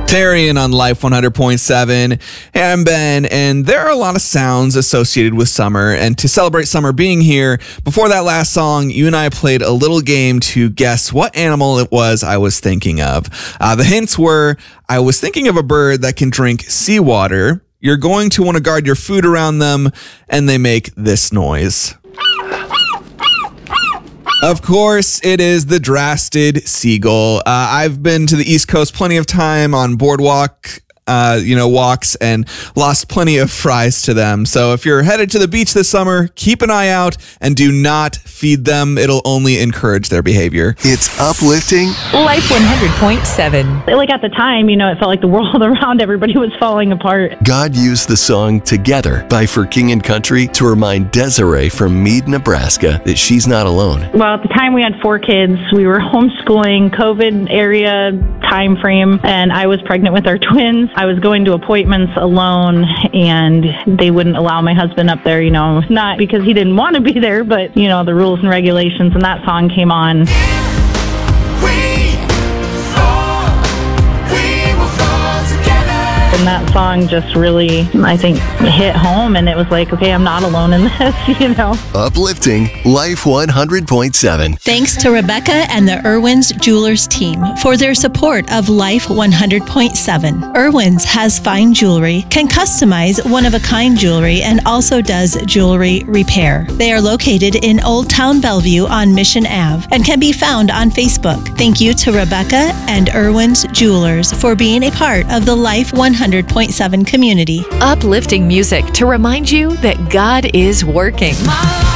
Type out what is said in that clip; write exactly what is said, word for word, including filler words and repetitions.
Tarian on Life one hundred point seven. Hey, I'm Ben, and there are a lot of sounds associated with summer, and to celebrate summer being here, before that last song, you and I played a little game to guess what animal it was I was thinking of. Uh, the hints were, I was thinking of a bird that can drink seawater, you're going to want to guard your food around them, and they make this noise. Of course, it is the Drasted Seagull. Uh, I've been to the East Coast plenty of time on boardwalk, uh, you know, walks, and lost plenty of fries to them. So if you're headed to the beach this summer, keep an eye out and do not feed them. It'll only encourage their behavior. It's uplifting. Life one hundred point seven. Like at the time, you know, it felt like the world around everybody was falling apart. God used the song Together by For King and Country to remind Desiree from Meade, Nebraska that she's not alone. Well, at the time we had four kids. We were homeschooling, COVID area time frame, and I was pregnant with our twins. I was going to appointments alone, and they wouldn't allow my husband up there, you know, not because he didn't want to be there, but, you know, the rules and regulations, and that song came on. And that song just really, I think, hit home, and it was like, okay, I'm not alone in this, you know. Uplifting Life one hundred point seven. Thanks to Rebecca and the Irwin's Jewelers team for their support of Life one hundred point seven. Irwin's has fine jewelry, can customize one-of-a-kind jewelry, and also does jewelry repair. They are located in Old Town Bellevue on Mission Avenue and can be found on Facebook. Thank you to Rebecca and Irwin's Jewelers for being a part of the Life one hundred point seven community. Uplifting music to remind you that God is working.